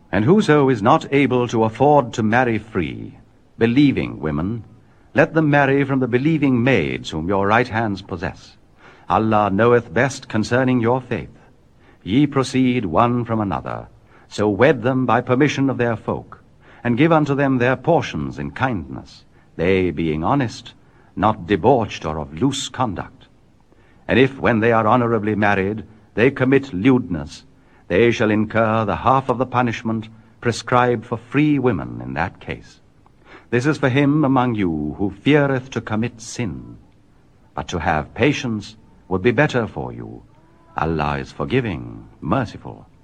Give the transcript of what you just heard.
And whoso is not able to afford to marry free, believing women, let them marry from the believing maids whom your right hands possess. Allah knoweth best concerning your faith. Ye proceed one from another, so wed them by permission of their folk, and give unto them their portions in kindness, they being honest, not debauched or of loose conduct. And if, when they are honorably married, they commit lewdness, they shall incur the half of the punishment prescribed for free women in that case. This is for him among you who feareth to commit sin. But to have patience would be better for you. Allah is forgiving, merciful.